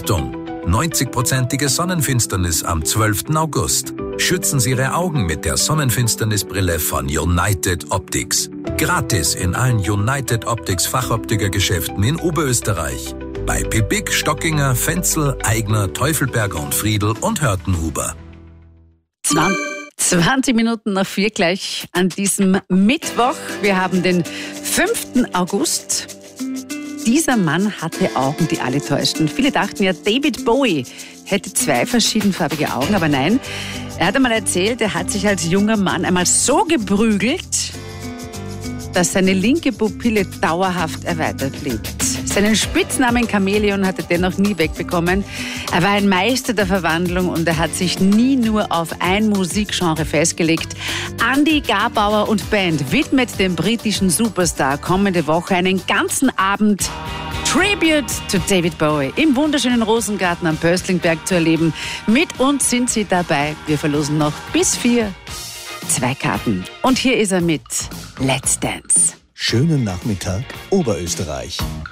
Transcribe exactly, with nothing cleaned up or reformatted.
Achtung! neunzig-prozentige Sonnenfinsternis am zwölften August. Schützen Sie Ihre Augen mit der Sonnenfinsternisbrille von United Optics. Gratis in allen United Optics Fachoptikergeschäften in Oberösterreich. Bei Pippig, Stockinger, Fenzel, Aigner, Teufelberger und Friedl und Hörtenhuber. zwanzig Minuten nach vier gleich an diesem Mittwoch. Wir haben den fünften August. Dieser Mann hatte Augen, die alle täuschten. Viele dachten ja, David Bowie hätte zwei verschiedenfarbige Augen, aber nein. Er hat einmal erzählt, er hat sich als junger Mann einmal so geprügelt, dass seine linke Pupille dauerhaft erweitert blieb. Seinen Spitznamen Chamäleon hat er dennoch nie wegbekommen. Er war ein Meister der Verwandlung und er hat sich nie nur auf ein Musikgenre festgelegt. Andy Garbauer und Band widmet dem britischen Superstar kommende Woche einen ganzen Abend Tribute to David Bowie im wunderschönen Rosengarten am Pöstlingberg zu erleben. Mit uns sind Sie dabei. Wir verlosen noch bis vier zwei Karten. Und hier ist er mit Let's Dance. Schönen Nachmittag, Oberösterreich.